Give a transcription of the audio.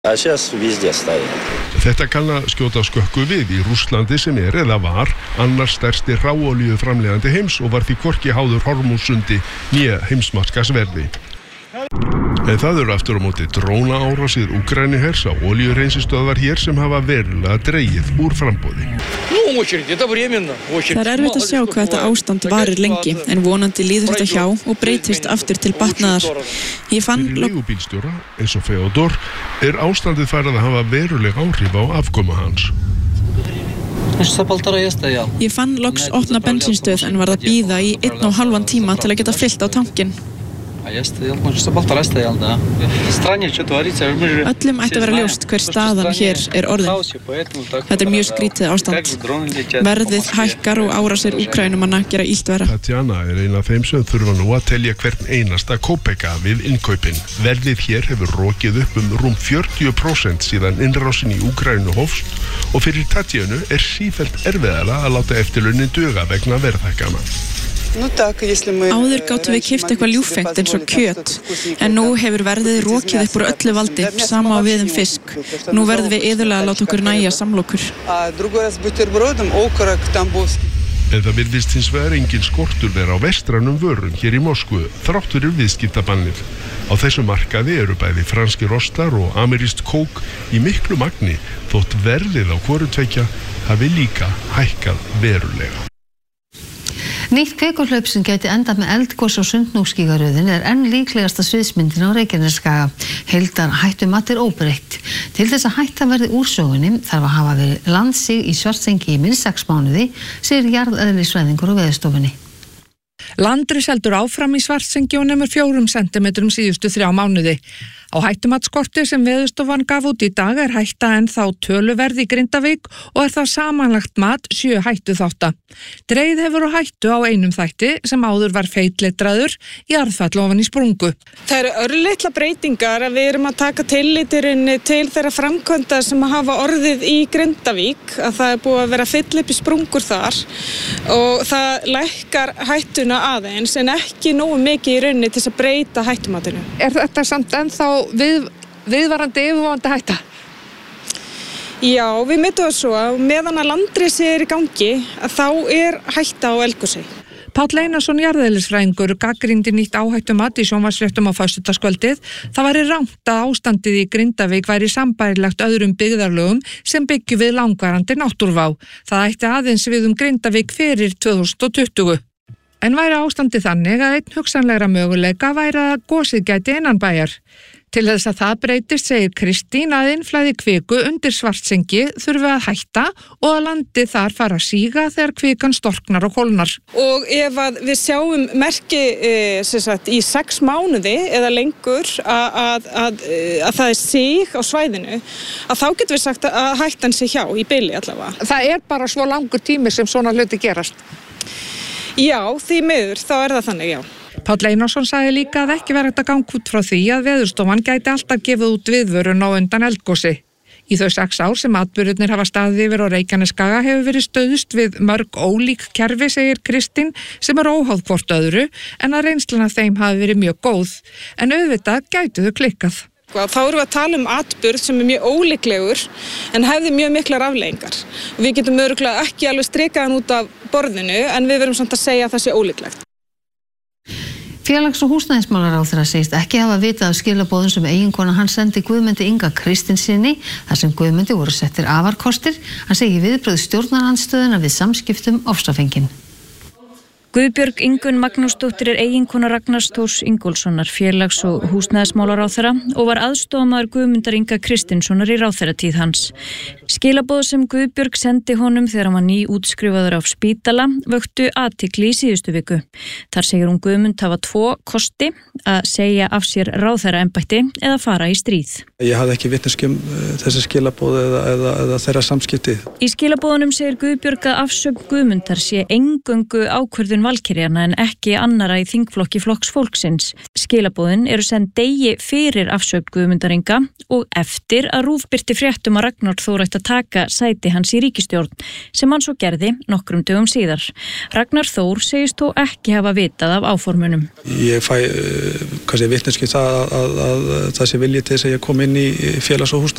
Þetta kann að skjóta skökku við í Rússlandi sem eða var annars stærsti hráolíuframleiðandi heims og var því hvorki háður Hormússundi né heimsmarkaðsverði. En það eru aftur á móti drónaárásir Úkraínuhers á olíuhreinsistöðvar hér sem hafa verulega dregið úr framboði. Það er erfitt að sjá hvað þetta ástand varir lengi, en vonandi líður þetta hjá og breytist aftur til batnaðar. Fyrir leigubílstjóra, eins og Feodor, ástandið farið að hafa veruleg áhrif á afkomu hans. Ég fann loks opna bensínstöð en var að bíða í 1,5 tíma til að geta fyllt á tankinn. Öllum ætti að vera ljóst hver staðan hér orðin. Þetta mjög skrítið ástand. Verðið hækkar og árásir Úkraínumanna gera illt verra. Tatjana ein af þeim sem þurfa nú að telja hvern einasta kópeka við innkaupin. Verðið hér hefur rokið upp rúm 40% síðan innrásin í Úkraínu hófst og fyrir Tatjanu sífellt erfiðara að láta eftirlaunin duga vegna verðhækkana. Áður gátum við keypt eitthvað ljúffengt eins og kjöt, en nú hefur verðið rokið upp úr öllu valdi, sama við fisk. Nú verðum við iðulega að láta okkur nægja samlokur. En það virðist hins vegar engin skortur vera á vestrænum vörum hér í Moskvu, þrátt fyrir viðskiptabannið. Á þessu markaði eru bæði franskir ostar og amerískt kók í miklu magni, þótt verðið á hvoru tveggja hafi líka hækkað verulega. Nýtt kvikuhlaup sem gæti endað með eldgos á Sundhnúksgígaröðin enn líklegasta sviðsmyndin á Reykjanesskaga. Heildarhættumat óbreytt. Til þess að hætta verði úr sögunni þarf að hafa verið landsig í Svartsengi í minnst 6 mánuði, segir jarðeðlisfræðingur á Veðurstofunni. Landris heldur áfram í Svartsengi og nemur 4 cm síðustu 3 mánuði. Á hættumatskorti sem Veðurstofan gaf út í dag hætta ennþá töluverð í Grindavík og það samanlagt mat 7 hættuþátta. Dregið hefur á hættu á einum þætti sem áður var feitletraður jarðfall ofan í sprungu. Það eru örlitla breytingar að við erum að taka tillitirinn til þeirra framkvæmda sem hafa orðið í Grindavík, að það búið að vera fyll upp í sprungur þar og það lækkar hættuna aðeins en ekki nógu mikið í rauninni til að breyta hættumatinu. Þetta samt ennþá viðvarandi yfirvofandi hætta? Já, við metum það svo að meðan að landrisi í gangi að þá hætta á eldgosi. Páll Einarsson jarðeðlisfræðingur gagnrýndi nýtt áhættumat í sjónvarpsfréttum á föstudagskvöldið. Það væri rangt að ástandið í Grindavík væri sambærilegt öðrum byggðarlögum sem byggju við langvarandi náttúruvá. Það ætti aðeins við Grindavík fyrir 2020. En væri ástandið þannig að einn hugsanlegra möguleika væri að gosið gæti innanbæjar. Til þess að það breytist, segir Kristín, að innflæði kviku undir Svartsengi þurfi að hætta og að landi þar fara að síga þegar kvikan storknar og kólnar. Og ef að við sjáum merki í 6 mánuði eða lengur að það sig á svæðinu, að þá getum við sagt að hættan sé hjá í bili allavega. Það bara svo langur tími sem svona hluti gerast? Já, því miður, þá það þannig, já. Páll Einarsson sagði líka að ekki verið að ganga út frá því að Veðurstofan gæti alltaf gefið út viðvörun á undan eldgosi. Í þau 6 ár sem atburðirnir hafa staðið yfir á Reykjanesskaga hefur verið stöðust við mörg ólík kerfi, segir Kristín, sem óháð hvort öðru, en að reynslan af þeim hafi verið mjög góð. En auðvitað gætu þau klikkað. Þá erum við að tala atburð sem mjög ólíklegur en hefði mjög miklar afleiðingar. Við getum örugglega ekki alveg strikað hann út af borðinu en við verum samt að segja að það sé ólíklegt. Félags- og húsnæðismálaráðherra segist ekki hafa vitað af skilaboðum sem eiginkona hans sendi Guðmundi Inga Kristinssyni þar sem Guðmundi voru settir afarkostir. Hann segir viðbrögð stjórnarandstöðuna við samskiptum ofsafengin. Guðbjörg Ingunn Magnúsdóttir eiginkona Ragnars Þórs Ingólfssonar, félags- og húsnæðismálaráðherra og var aðstoðarmaður Guðmundar Inga Kristinssonar í ráðherratíð hans. Skilaboð sem Guðbjörg sendi honum þegar hann var nýútskrifaður af spítala vöktu athygli í síðustu viku. Þar segir hún Guðmund hafa 2 kosti, að segja af sér ráðherraembætti eða fara í stríð. Ég hafði ekki vitneskju þessi skilaboð eða þeirra samskipti. Í skilaboðunum segir Guðbjörg að afsögn Guðmundar sé eingöngu ákvörðun flokksinn Valkyrjana en ekki annara í þingflokki Flokks fólksins. Skilaboðin eru send degi fyrir afsögn Guðmundar Inga og eftir að RÚV birti fréttum að Ragnar Þór ætti að taka sæti hans í ríkisstjórn, sem hann svo gerði nokkrum dögum síðar. Ragnar Þór segist þó ekki hafa vitað af áformunum. Ég fæ kannski vitneskju það að það sé vilji til þess að ég kom inn í félags- og húsnæðismálanefnd